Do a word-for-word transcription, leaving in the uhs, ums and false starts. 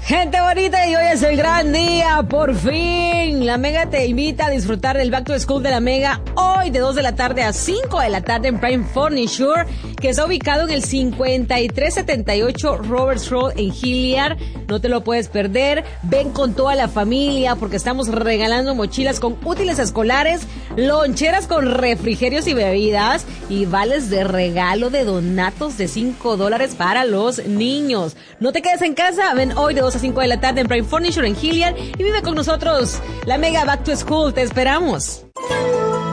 Gente bonita, y hoy es el gran día, por fin. La Mega te invita a disfrutar del Back to School de la Mega hoy de dos de la tarde a cinco de la tarde en Prime Furniture, que está ubicado en el cincuenta y tres setenta y ocho Roberts Road en Hilliard. No te lo puedes perder. Ven con toda la familia porque estamos regalando mochilas con útiles escolares, loncheras con refrigerios y bebidas y vales de regalo de donatos de cinco dólares para los niños. No te quedes en casa, ven hoy de dos a cinco de la tarde en Prime Furniture en Hilliard y vive con nosotros la Mega Back to School. Te esperamos.